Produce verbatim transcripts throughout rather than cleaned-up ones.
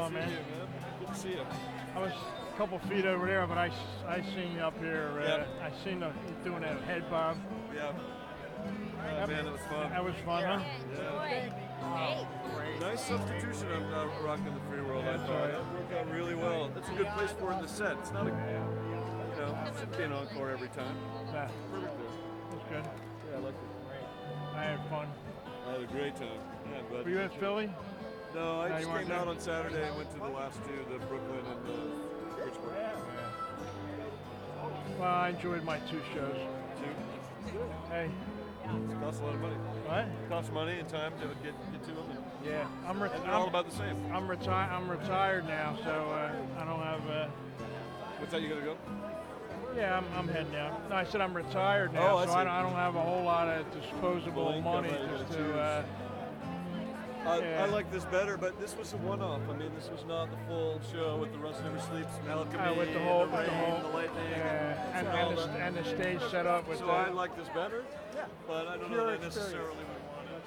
on, man? You, man? Good to see you. I was a couple feet over there, but I, s- I seen you up here. Uh, Yep. I seen the, you doing that head bob. Yeah. Uh, man, it was fun. That was fun, huh? Yeah. Nice substitution of uh, rocking the free world. I That's thought right. that worked out really well. That's a good place for it in the set. It's not a, you know, it shouldn't be an encore every time. Yeah, Perfect there. that's good. Yeah, I liked it. I had fun. I had a great time. Yeah, I'm glad Were you in did. Philly? No, I No, just you weren't came out there? on Saturday and went to the last two, the Brooklyn and the Pittsburgh. Well, I enjoyed my two shows. Two. Hey, It costs a lot of money. what? It costs money and time to get, get to them. And, Yeah, I'm, re- and they're all I'm, about the same. I'm, reti- I'm retired now, so uh, I don't have. Uh, What's that, you gonna go? yeah, I'm, I'm heading out. No, I said I'm retired now, Oh, I so see. I don't, I don't have a whole lot of disposable Well, income money that you just gotta to. Uh, I, Yeah. I like this better, but this was a one-off. I mean, this was not the full show with the Rust Never Sleeps, Malcolm, uh, with the whole, the with rain, the whole, the lightning. yeah, and, all and, the, that. and the stage set up with So the. I like this better, but I don't know Pure that I necessarily would want it.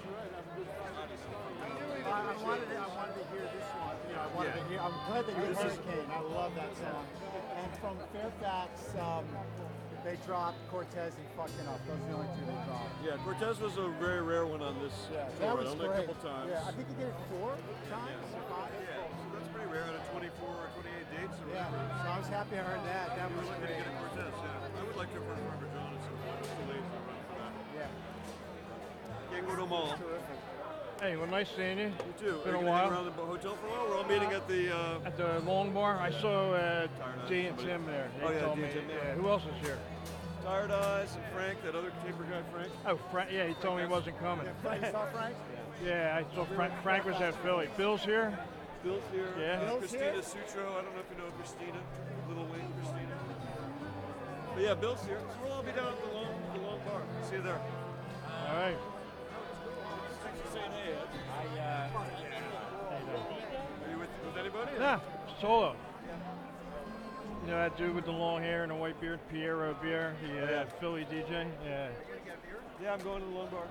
I, I wanted to, I wanted to hear this one. You know, I wanted Yeah. to hear. I'm glad that you This is- Hurricane. I love that song. And from Fairfax, um, they dropped Cortez and Fucking Up. Those are the only two they dropped. Yeah, Cortez was a very rare one on this Yeah, tour. that was Only great. a couple times. Yeah, I think he did it four times. or five. Yeah, so that's pretty rare out of twenty-four or twenty-eight dates or Yeah, whatever. so I was happy I heard that. That We're was looking to great. get a Cortez, yeah. I would like to have heard Robert John at some point. It's too late to run for that. Yeah, Can't go to them all. terrific. Hey, well, nice seeing you. You too. Been Are a you gonna hang while. around the hotel for a while? We're all meeting at the. Uh, At the Long Bar, I saw uh, Tired D and Eyes, Tim there. They Oh, yeah, told D me. and Tim, yeah. yeah. Who else is here? Tired Eyes and Frank, that other taper guy, Frank. Oh, Frank. Yeah, he told me he wasn't coming. Yeah, Frank, you saw Frank? Yeah, I saw Frank. Frank was at Philly. Bill's here. Bill's here. Yeah. Uh, Bill's Christina here? Sutro. I don't know if you know Christina. Little Wing Christina. But yeah, Bill's here. So we'll all be down at the long, the long bar. See you there. All right. Thanks for saying hey, Ed. Hey, uh, Are you with, with anybody? Nah, solo. You know that dude with the long hair and the white beard, Piero Beer, the uh, yeah. Philly D J? Yeah. Yeah, I'm going to the long bar.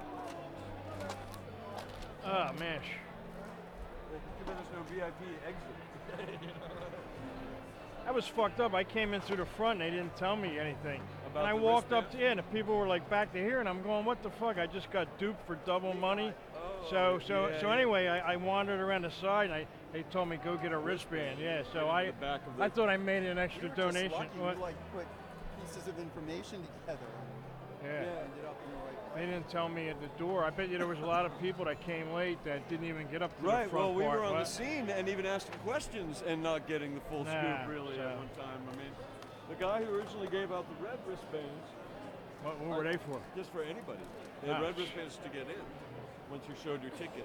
Ah, man. Too bad there's no V I P exit. That was fucked up. I came in through the front and they didn't tell me anything. About and I the walked up wristband? to, yeah, and the people were like back to here, and I'm going, what the fuck? I just got duped for double money. so, so, yeah, so yeah. anyway, I, I wandered around the side, and I, they told me go get a wristband. Yeah, so I, the back of the- I thought I made an extra You were just donation. lucky. What? You like put pieces of information together. Yeah. and Ended up in the right place. They didn't tell me at the door. I bet you there was a lot of people that came late that didn't even get up to Right, the front well, we part. were on What? the scene and even asking questions and not getting the full Nah, scoop, really, so- at one time. I mean, the guy who originally gave out the red wristbands, What, what were they for? just for anybody, they had Ah. red wristbands to get in once you showed your ticket.